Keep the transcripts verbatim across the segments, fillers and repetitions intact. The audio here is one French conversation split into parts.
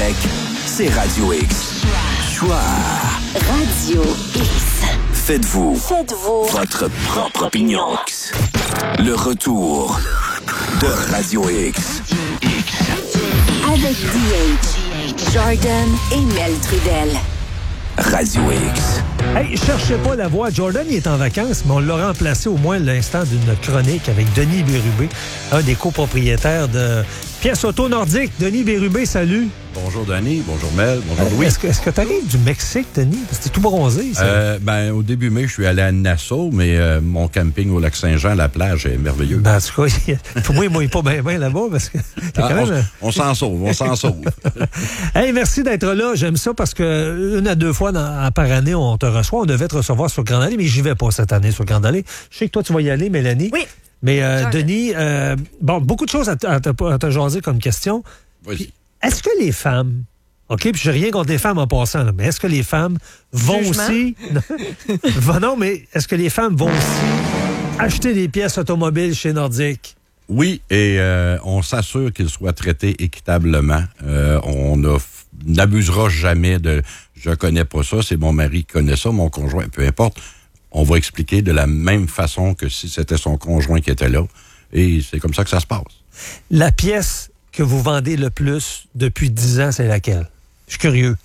Québec, c'est Radio X. Choix. Radio X. Faites-vous. Faites-vous. Votre propre opinion. Le retour de Radio X. Avec D H, Jordan et Mel Trudel. Radio X. Hey, cherchez pas la voix. Jordan, il est en vacances, mais on l'a remplacé au moins l'instant d'une chronique avec Denis Bérubé, un des copropriétaires de Pièces Auto Nordique. Denis Bérubé, salut. Bonjour Denis, bonjour Mel, bonjour Louis. Est-ce que, est-ce que tu arrives du Mexique, Denis? Parce que t'es tout bronzé. Ça. Euh, ben, au début mai, je suis allé à Nassau, mais euh, mon camping au Lac-Saint-Jean, la plage est merveilleuse. Ben, en tout cas, pour moi, il mouille pas bien bien là-bas parce que t'es Ah, quand on, même... on s'en sauve, on s'en sauve. Hey, merci d'être là. J'aime ça parce que une à deux fois dans, par année, on te reçoit. On devait te recevoir sur Grand Allée, mais j'y vais pas cette année sur Grand Allée. Je sais que toi, tu vas y aller, Mélanie. Oui. Mais euh, Denis, euh, bon, beaucoup de choses à, t- à, te, à te jaser comme question. Vas-y. Est-ce que les femmes, OK, puis j'ai rien contre les femmes en passant, là, mais est-ce que les femmes vont Jugement. aussi... non, mais est-ce que les femmes vont aussi acheter des pièces automobiles chez Nordique? Oui, et euh, on s'assure qu'ils soient traités équitablement. Euh, on a, n'abusera jamais de « je connais pas ça, c'est mon mari qui connaît ça, mon conjoint », peu importe. On va expliquer de la même façon que si c'était son conjoint qui était là. Et c'est comme ça que ça se passe. La pièce que vous vendez le plus depuis dix ans, c'est laquelle? Je suis curieux.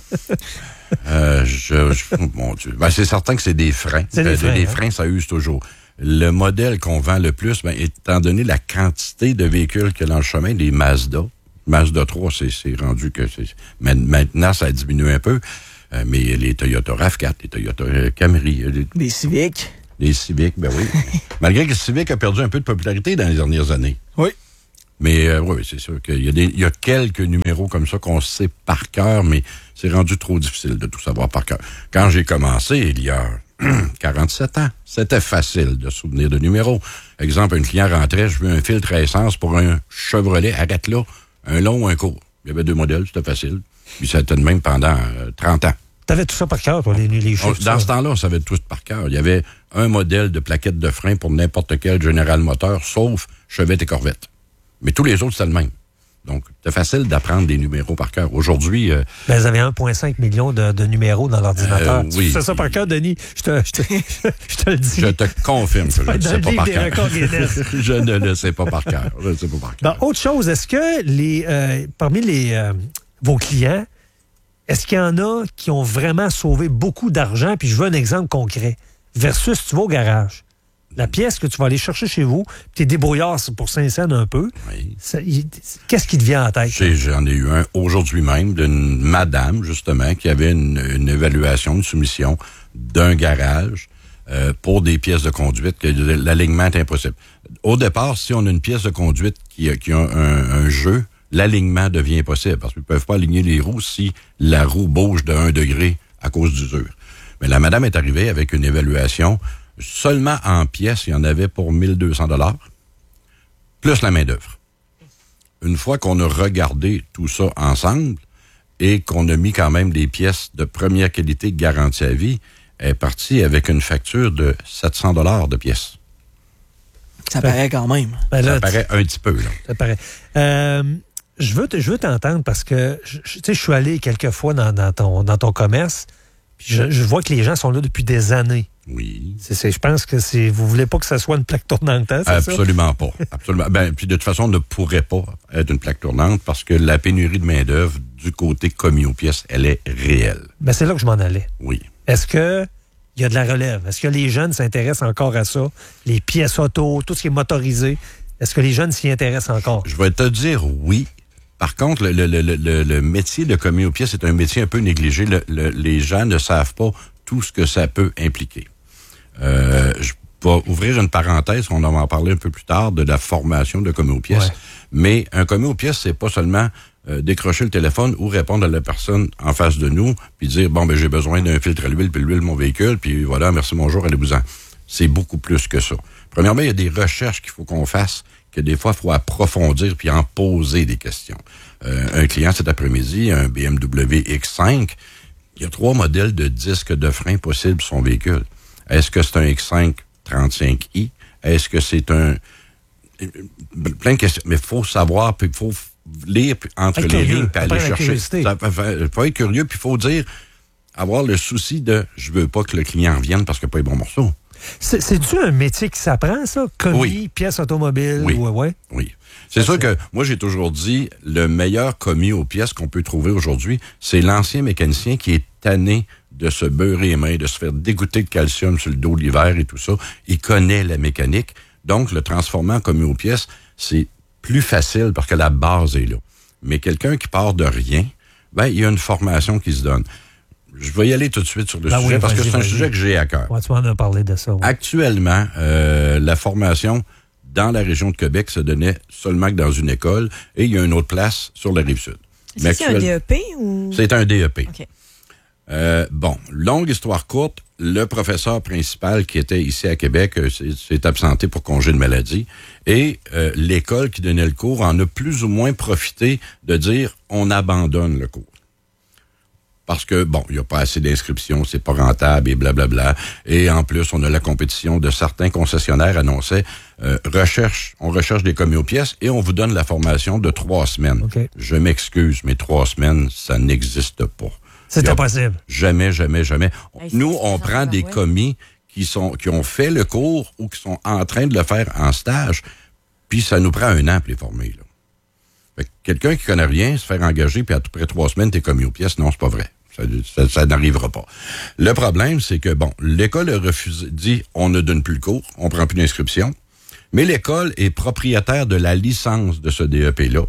euh, je, je, mon Dieu. Ben, c'est certain que c'est des freins. C'est des Euh, freins, des hein? freins, ça use toujours. Le modèle qu'on vend le plus, ben, étant donné la quantité de véhicules qu'il y a dans le chemin, des Mazda. Mazda trois, c'est, c'est rendu que... c'est maintenant, ça a diminué un peu. Euh, mais les Toyota RAV quatre, les Toyota Camry... Les, Des Civics. les Civics, ben oui. Malgré que le Civic a perdu un peu de popularité dans les dernières années. Oui. Mais euh, oui, c'est sûr qu'il y a, des, il y a quelques numéros comme ça qu'on sait par cœur, mais c'est rendu trop difficile de tout savoir par cœur. Quand j'ai commencé, il y a quarante-sept ans, c'était facile de se souvenir de numéros. Exemple, un client rentrait, je veux un filtre à essence pour un Chevrolet, arrête là, un long ou un court. Il y avait deux modèles, c'était facile. Puis ça a été de même pendant euh, trente ans. T'avais tout ça par cœur, toi, les, les chiffres. On, dans ça. ce temps-là, on savait tout par cœur. Il y avait un modèle de plaquette de frein pour n'importe quel General Motors, sauf Chevette et Corvette. Mais tous les autres, c'était le même. Donc, c'était facile d'apprendre des numéros par cœur. Aujourd'hui... Euh, ben, vous avez un virgule cinq million de, de numéros dans l'ordinateur. Euh, tu oui. sais ça par cœur, Denis? Je te, je te, je te le dis. je te confirme que je ne le Dans sais le pas livre par des cœur. records Guinness. Je ne le sais pas par cœur. Je ne le sais pas par cœur. Bon, autre chose, est-ce que les euh, parmi les euh, vos clients, est-ce qu'il y en a qui ont vraiment sauvé beaucoup d'argent? Puis je veux un exemple concret. Versus, tu vas au garage. La pièce que tu vas aller chercher chez vous, tu es débrouillard pour Saint-Saëns un peu. Oui. Ça, il, qu'est-ce qui te vient en tête? J'ai, j'en ai eu un aujourd'hui même d'une madame, justement, qui avait une, une évaluation, une soumission d'un garage euh, pour des pièces de conduite, que l'alignement est impossible. Au départ, si on a une pièce de conduite qui, qui a un, un jeu, l'alignement devient impossible parce qu'ils ne peuvent pas aligner les roues si la roue bouge de un degré à cause d'usure. Mais la madame est arrivée avec une évaluation. Seulement en pièces, il y en avait pour mille deux cents dollars, plus la main-d'œuvre. Une fois qu'on a regardé tout ça ensemble et qu'on a mis quand même des pièces de première qualité garantie à vie, elle est partie avec une facture de sept cents dollars de pièces. Ça paraît quand même. Ben là, Ça paraît un petit peu, là. Ça paraît. Euh, je veux, te, je veux t'entendre parce que je, je, tu sais, je suis allé quelques fois dans, dans, ton, dans ton commerce, puis je, je vois que les gens sont là depuis des années. Oui. C'est, c'est, je pense que c'est, vous voulez pas que ça soit une plaque tournante, hein, c'est Absolument pas. Absolument. Ben, puis de toute façon, on ne pourrait pas être une plaque tournante parce que la pénurie de main-d'œuvre du côté commis aux pièces, elle est réelle. Ben, c'est là que je m'en allais. Oui. Est-ce que il y a de la relève? Est-ce que les jeunes s'intéressent encore à ça? Les pièces auto, tout ce qui est motorisé, est-ce que les jeunes s'y intéressent encore? Je vais te dire oui. Par contre, le, le, le, le, le métier de commis aux pièces est un métier un peu négligé. Le, le, les gens ne savent pas tout ce que ça peut impliquer. Euh, je vais ouvrir une parenthèse, on va en parler un peu plus tard, de la formation de commis aux pièces. Ouais. Mais un commis aux pièces, c'est pas seulement euh, décrocher le téléphone ou répondre à la personne en face de nous, puis dire, bon, ben j'ai besoin d'un filtre à l'huile, puis l'huile de mon véhicule, puis voilà, merci, bonjour, allez-vous-en. C'est beaucoup plus que ça. Premièrement, il y a des recherches qu'il faut qu'on fasse, que des fois, il faut approfondir puis en poser des questions. Euh, un client cet après-midi, un B M W X cinq, il y a trois modèles de disques de frein possibles sur son véhicule. Est-ce que c'est un X cinq trente-cinq i? Est-ce que c'est un... Plein de questions. Mais il faut savoir, puis il faut lire entre Être les curieux, lignes puis aller apprendre la chercher. curiosité. Ça faut, faut être curieux, puis il faut dire, avoir le souci de je veux pas que le client revienne parce qu'il n'a pas les bons morceaux. C'est, c'est-tu un métier qui s'apprend, ça? Commis, Oui. pièce automobile? Oui. Ou, ouais? Oui. C'est sûr que moi, j'ai toujours dit, le meilleur commis aux pièces qu'on peut trouver aujourd'hui, c'est l'ancien mécanicien qui est tanné de se beurrer les mains, de se faire dégoûter de calcium sur le dos l'hiver et tout ça. Il connaît la mécanique. Donc, le transformer en commis aux pièces, c'est plus facile parce que la base est là. Mais quelqu'un qui part de rien, ben, il y a une formation qui se donne. Je vais y aller tout de suite sur le Ben sujet oui, parce que vas-y, c'est un vas-y. sujet que j'ai à cœur. Ouais, tu m'en as parlé de ça. Ouais. Actuellement, euh, la formation dans la région de Québec se donnait seulement que dans une école et il y a une autre place sur la Rive-Sud. C'est c'est un actuel- D E P ou... C'est un D E P. OK. Euh, bon, longue histoire courte, le professeur principal qui était ici à Québec euh, s'est, s'est absenté pour congé de maladie et euh, l'école qui donnait le cours en a plus ou moins profité de dire on abandonne le cours. Parce que, bon, il n'y a pas assez d'inscriptions, c'est pas rentable et blablabla. Et en plus, on a la compétition de certains concessionnaires annonçaient euh, recherche, on recherche des commis aux pièces et on vous donne la formation de trois semaines. OK. Je m'excuse, mais trois semaines, ça n'existe pas. C'est Il y a impossible. Jamais, jamais, jamais. Hey, Nous, c'est- on c'est prend ça, des ouais. commis qui sont qui ont fait le cours ou qui sont en train de le faire en stage, puis ça nous prend un an pour les former. Là. Fait que quelqu'un qui connaît rien, se faire engager, puis après trois semaines, t'es commis aux pièces, non, c'est pas vrai. Ça, ça, ça n'arrivera pas. Le problème, c'est que, bon, l'école a refusé, dit, on ne donne plus le cours, on prend plus d'inscription, mais l'école est propriétaire de la licence de ce D E P-là.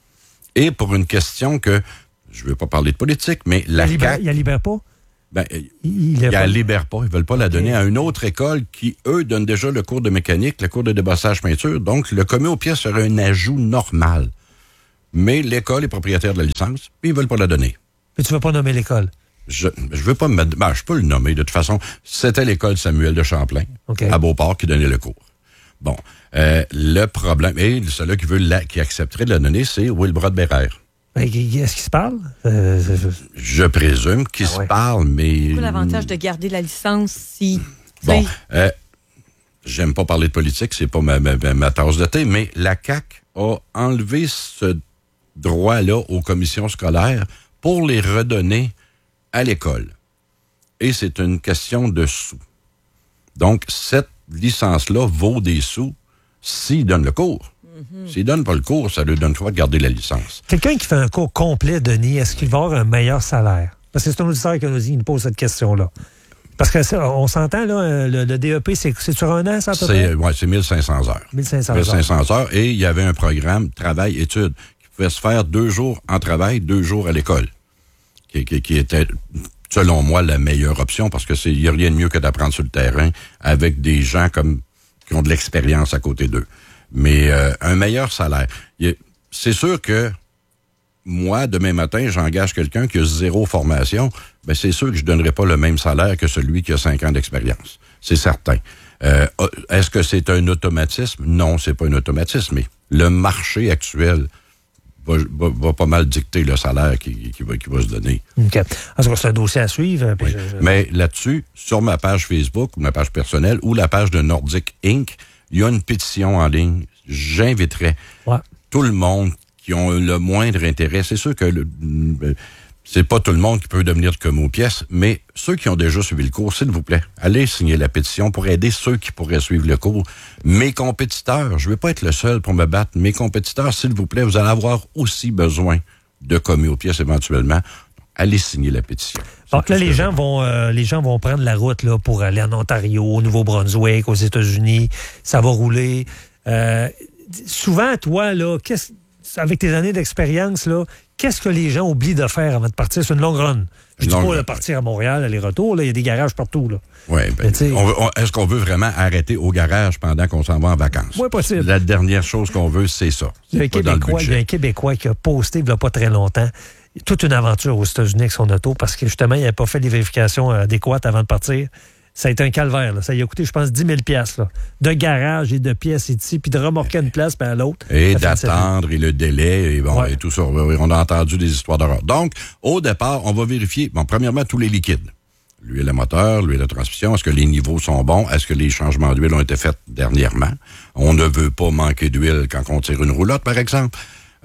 Et pour une question que, je veux pas parler de politique, mais la il, libère, C A Q... il la libère pas? Ben, Il, il ils est la pas- libèrent pas. Ils veulent pas la donner à une autre école qui, eux, donne déjà le cours de mécanique, le cours de débossage peinture. Donc, le commis aux pièces serait un ajout normal. Mais l'école est propriétaire de la licence, puis ils veulent pas la donner. Puis tu vas pas nommer l'école. Je je veux pas me mettre... Ben, je peux le nommer. De toute façon, c'était l'école Samuel de Champlain, OK. à Beauport, qui donnait le cours. Bon. Euh, le problème... Et celui qui veut la, qui accepterait de la donner, c'est Wilbrod Bérère. Ben, est-ce qu'il se parle? Euh, je- je- Je présume qu'il Ah ouais. se parle, mais... C'est quoi l'avantage de garder la licence si... Bon, tu sais, euh, j'aime pas parler de politique, c'est pas ma, ma, ma tasse de thé, mais la C A Q a enlevé ce droit-là aux commissions scolaires pour les redonner à l'école. Et c'est une question de sous. Donc, cette licence-là vaut des sous s'ils donnent le cours. S'ils donnent pas le cours, ça lui donne quoi de garder la licence. Quelqu'un qui fait un cours complet, Denis, est-ce qu'il va avoir un meilleur salaire? Parce que c'est un auditeur qui nous, il nous pose cette question-là. Parce que ça, on s'entend, là, le, le D E P, c'est, c'est sur un an, ça, à peu C'est près? ouais, c'est mille cinq cents heures. mille cinq cents mille heures. cinq cents heures. Et il y avait un programme travail-études qui pouvait se faire deux jours en travail, deux jours à l'école. Qui, qui, qui était, selon moi, la meilleure option parce que c'est il n'y a rien de mieux que d'apprendre sur le terrain avec des gens comme qui ont de l'expérience à côté d'eux. Mais euh, un meilleur salaire. Il est- c'est sûr que moi, demain matin, j'engage quelqu'un qui a zéro formation, ben c'est sûr que je ne donnerai pas le même salaire que celui qui a cinq ans d'expérience. C'est certain. Euh, est-ce que c'est un automatisme? Non, c'est pas un automatisme, mais le marché actuel va, va, va pas mal dicter le salaire qui, qui, va, qui va se donner. OK. En tout cas, c'est un dossier à suivre. puis Oui. je- je- Mais là-dessus, sur ma page Facebook, ou ma page personnelle, ou la page de Nordic Incorporated, il y a une pétition en ligne. J'inviterais Ouais. tout le monde qui ont le moindre intérêt. C'est sûr que le, euh, c'est pas tout le monde qui peut devenir commis aux pièces, mais ceux qui ont déjà suivi le cours, s'il vous plaît, allez signer la pétition pour aider ceux qui pourraient suivre le cours. Mes compétiteurs, je ne vais pas être le seul pour me battre. Mes compétiteurs, s'il vous plaît, vous allez avoir aussi besoin de commis aux pièces éventuellement. Allez signer la pétition. C'est Donc tout là, ce les que gens, je- vont, euh, les gens vont prendre la route là, pour aller en Ontario, au Nouveau-Brunswick, aux États-Unis. Ça va rouler. Euh, souvent, toi, là, qu'est-ce, avec tes années d'expérience, là, qu'est-ce que les gens oublient de faire avant de partir? C'est une longue run. Je Une dis longue pas run, de partir à Montréal, aller-retour. Là, il y a des garages partout. Là. Ouais, ben, Mais tu sais- on veut- on- est-ce qu'on veut vraiment arrêter au garage pendant qu'on s'en va en vacances? Oui, possible. La dernière chose qu'on veut, c'est ça. Il y a un C'est pas dans le Québécois, il y a budget. un Québécois qui a posté il n'y a pas très longtemps toute une aventure aux États-Unis avec son auto parce que justement, il n'avait pas fait les vérifications euh, adéquates avant de partir. Ça a été un calvaire. Là. Ça lui a coûté, je pense, dix mille dollars là, de garage et de pièces ici, puis de remorquer une place puis à l'autre. Et Ça fait une d'attendre, et le délai, et bon, Ouais. et tout ça. Oui, oui, on a entendu des histoires d'horreur. Donc, au départ, on va vérifier, bon, premièrement, tous les liquides. L'huile à moteur, l'huile de transmission, est-ce que les niveaux sont bons? Est-ce que les changements d'huile ont été faits dernièrement? On ne veut pas manquer d'huile quand on tire une roulotte, par exemple.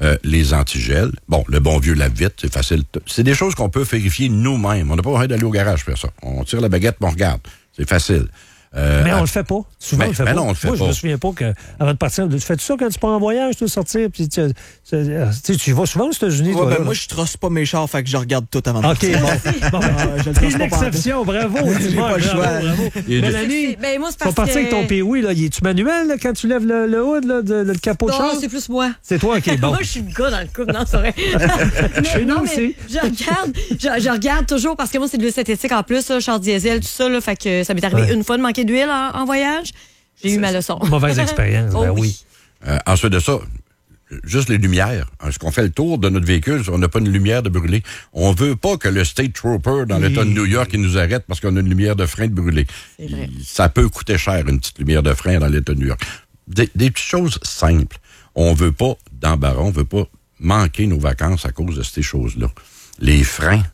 euh, les antigels. Bon, le bon vieux lave-vite, c'est facile. C'est des choses qu'on peut vérifier nous-mêmes. On n'a pas besoin d'aller au garage pour faire ça. On tire la baguette, on regarde. C'est facile. Euh, mais on à... le fait pas. Souvent, ben, on le fait ben pas. Non, on le fait Moi, pas. je me souviens pas qu'avant de partir, tu fais tout ça quand tu pars en voyage, tu veux sortir, puis tu, tu, tu, tu vas souvent aux États-Unis, Ouais, toi. ben, là, moi, là. je trosse pas mes chars, fait que je regarde tout avant de OK, partir. bon. bon Ah, je le c'est trosse une pas par exception, bravo. J'ai Dis-moi, pas le bravo, choix. bravo. Il est- Mélanie, Ben, moi, c'est tu parce vas partir que... avec ton P O I, là. Il est-tu manuel, là, quand tu lèves le, le hood, là, de, le capot de Non, char? c'est plus moi. C'est toi, OK, bon. Moi, je suis le gars dans le couple, non, c'est vrai. Mais Chez nous non, mais aussi. Je regarde, je, je regarde toujours parce que moi, c'est de l'huile synthétique en plus, là, char diesel, tout ça, là, fait que ça m'est arrivé Ouais. une fois de manquer d'huile en, en voyage. J'ai eu ma leçon. Mauvaise expérience, Oh ben oui. oui. Euh, ensuite de ça, juste les lumières. Est-ce qu'on fait le tour de notre véhicule, on n'a pas une lumière de brûler? On veut pas que le State Trooper dans l'État de New York il nous arrête parce qu'on a une lumière de frein de brûler. C'est vrai. Il- Ça peut coûter cher, une petite lumière de frein dans l'État de New York. Des, des petites choses simples. On veut pas d'embarras, on veut pas manquer nos vacances à cause de ces choses-là. Les freins,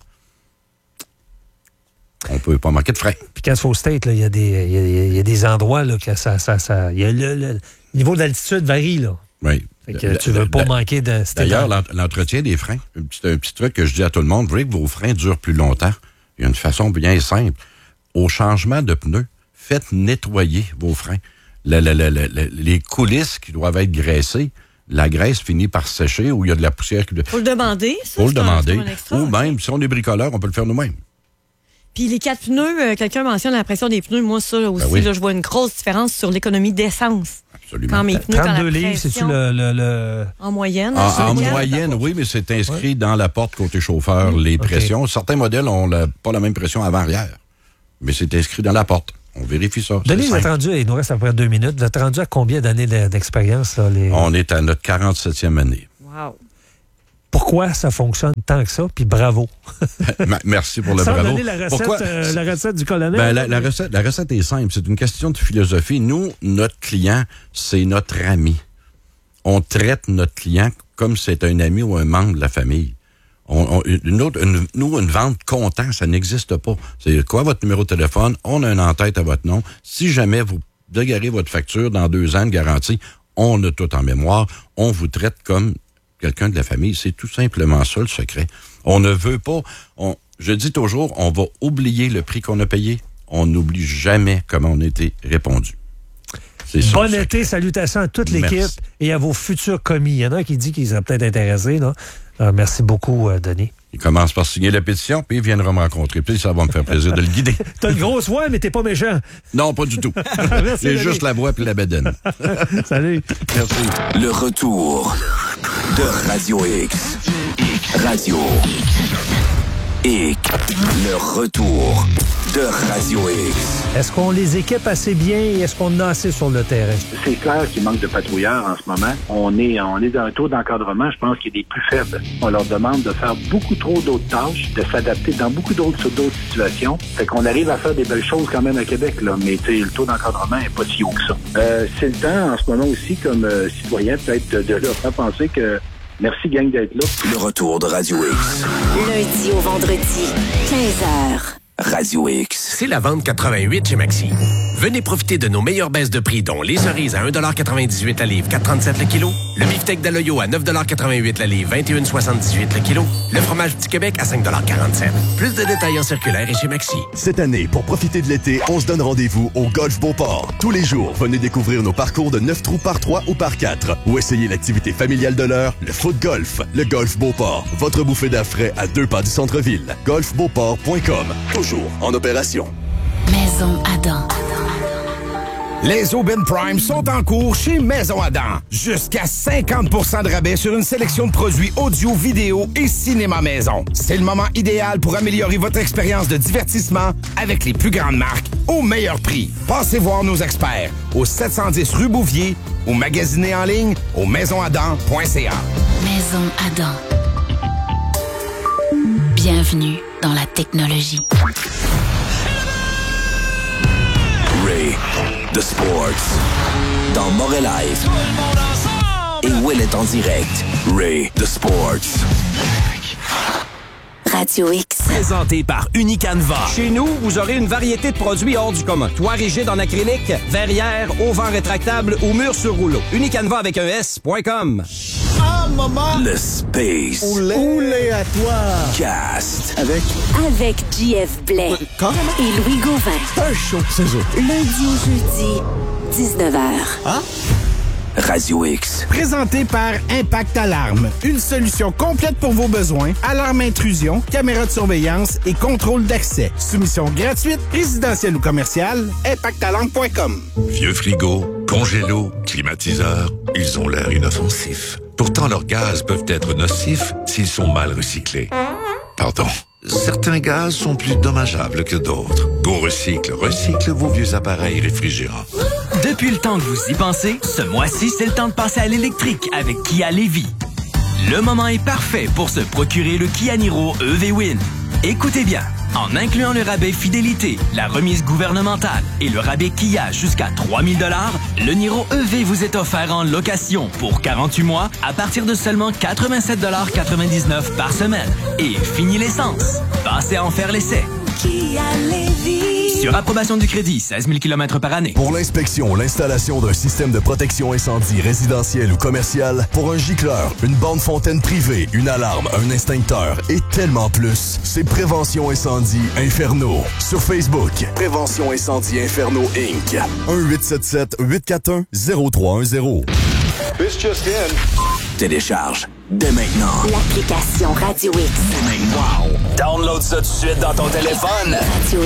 on peut pas manquer de freins. Puis quand tu vas au State, là, il y a des, il y a- il y a des endroits, là, que ça, ça, ça, il y a le, le niveau d'altitude varie, là. Oui. Fait que tu veux pas Da- manquer de... c'était D'ailleurs, dans- l'ent- l'entretien des freins, un petit, un petit truc que je dis à tout le monde, vous voulez que vos freins durent plus longtemps, il y a une façon bien simple. Au changement de pneus, faites nettoyer vos freins. Le- le- le- le- les coulisses qui doivent être graissées, la graisse finit par sécher ou il y a de la poussière qui... Faut le demander, ça. Faut le c'est un- demander. c'est un extra, Ou ok. même, si on est bricoleur, on peut le faire nous-mêmes. Puis les quatre pneus, euh, quelqu'un mentionne la pression des pneus. Moi, ça là, aussi, Ben oui. là, je vois une grosse différence sur l'économie d'essence. Absolument. Quand mes pneus, quand la trente-deux livres, c'est-tu pression, le... le, le... en moyenne. En, sur en lequel- moyenne, oui, mais c'est inscrit dans la porte côté chauffeur, les OK. pressions. Certains modèles ont la- pas la même pression avant-arrière, mais c'est inscrit dans la porte. On vérifie ça. Denis, C'est vous êtes simple. rendu, il nous reste à peu près deux minutes, vous êtes rendu à combien d'années de- d'expérience? Là, les... On est à notre quarante-septième année. Wow. Pourquoi ça fonctionne tant que ça? Puis bravo. Ma- Merci pour le Sans bravo. donner la recette, Pourquoi? euh, la recette du colonel. Ben, la, la recette, la recette est simple. C'est une question de philosophie. Nous, notre client, c'est notre ami. On traite notre client comme c'est un ami ou un membre de la famille. On, on- une autre, une- nous, une vente comptant, ça n'existe pas. C'est quoi votre numéro de téléphone? On a un en-tête à votre nom. Si jamais vous dégarez votre facture dans deux ans de garantie, on a tout en mémoire. On vous traite comme quelqu'un de la famille. C'est tout simplement ça, le secret. On ne veut pas... On, je dis toujours, on va oublier le prix qu'on a payé. On n'oublie jamais comment on a été répondu. C'est ça, Bon le secret. été, salutations à toute l'équipe Merci. et à vos futurs commis. Il y en a un qui dit qu'ils seraient peut-être intéressés. Là. Euh, merci beaucoup, euh, Denis. Il commence par signer la pétition, puis il viendra me rencontrer. Puis ça va me faire plaisir de le guider. T'as une grosse voix, mais t'es pas méchant. Non, pas du tout. Merci, J'ai Denis. juste la voix puis la bedaine. Salut. Merci. Le retour de Radio X. Radio X. Le retour de Radio X. Est-ce qu'on les équipe assez bien et est-ce qu'on en a assez sur le terrain? C'est clair qu'il manque de patrouilleurs en ce moment. On est, on est dans un taux d'encadrement, je pense, qui est des plus faibles. On leur demande de faire beaucoup trop d'autres tâches, de s'adapter dans beaucoup d'autres, sur d'autres situations. Fait qu'on arrive à faire des belles choses quand même à Québec, là. Mais, tu sais, le taux d'encadrement n'est pas si haut que ça. Euh, c'est le temps, en ce moment aussi, comme euh, citoyen, peut-être de, de leur faire penser que merci, gang, d'être là. Le retour de Radio X. Lundi au vendredi, quinze heures. Radio X. C'est la vente quatre-vingt-huit chez Maxi. Venez profiter de nos meilleures baisses de prix, dont les cerises à un dollar quatre-vingt-dix-huit la livre, quatre trente-sept le kilo. Le beefsteak d'Aloyo à neuf dollars quatre-vingt-huit la livre, vingt et un soixante-dix-huit le kilo. Le fromage Petit Québec à cinq dollars quarante-sept. Plus de détails en circulaire et chez Maxi. Cette année, pour profiter de l'été, on se donne rendez-vous au Golf Beauport. Tous les jours, venez découvrir nos parcours de neuf trous par trois ou par quatre ou essayer l'activité familiale de l'heure, le foot golf. Le Golf Beauport, votre bouffée d'air frais à deux pas du centre-ville. golf beauport point com, toujours en opération. Maison Adam. Les Aubin Prime sont en cours chez Maison Adam. Jusqu'à cinquante pour cent de rabais sur une sélection de produits audio, vidéo et cinéma maison. C'est le moment idéal pour améliorer votre expérience de divertissement avec les plus grandes marques au meilleur prix. Passez voir nos experts au sept cent dix rue Bouvier ou magasinez en ligne au maison adam point c a. Maison Adam. Bienvenue dans la technologie. Ray, The Sports. Dans Morel Live. Et Will est en direct. Ray, The Sports. Radio X. Présenté par Unicanva. Chez nous, vous aurez une variété de produits hors du commun. Toit rigide en acrylique, verrière, auvent rétractable ou mur sur rouleau. Unicanva avec un S point com. bonne, maman! Le Space. Oulé, Oulé à toi! Cast. Avec Avec J F Blais Carrément. et Louis Gauvin. Un show, c'est ça. Lundi au jeudi, dix-neuf heures. Hein? Radio X. Présenté par Impact Alarme. Une solution complète pour vos besoins. Alarme intrusion, caméra de surveillance et contrôle d'accès. Soumission gratuite, résidentielle ou commerciale. impact alarme point com. Vieux frigo, congélo, climatiseur, ils ont l'air inoffensifs. Pourtant, leurs gaz peuvent être nocifs s'ils sont mal recyclés. Pardon. Certains gaz sont plus dommageables que d'autres. Go Recycle recycle vos vieux appareils réfrigérants. Depuis le temps que vous y pensez, ce mois-ci, c'est le temps de passer à l'électrique avec Kia Lévis. Le moment est parfait pour se procurer le Kia Niro E V Win. Écoutez bien, en incluant le rabais fidélité, la remise gouvernementale et le rabais Kia jusqu'à trois mille dollars, le Niro E V vous est offert en location pour quarante-huit mois à partir de seulement quatre-vingt-sept dollars quatre-vingt-dix-neuf par semaine. Et fini l'essence. Passez à en faire l'essai. Kia Lévis. Sur approbation du crédit, seize mille kilomètres par année. Pour l'inspection, l'installation d'un système de protection incendie résidentiel ou commercial, pour un gicleur, une bande fontaine privée, une alarme, un extincteur et tellement plus, c'est Prévention Incendie Inferno. Sur Facebook, Prévention Incendie Inferno Incorporated. un huit sept sept, huit quatre un, zéro trois un zéro. This just in. Télécharge dès maintenant L'application Radio X. Wow! Download ça tout de suite dans ton téléphone. Radio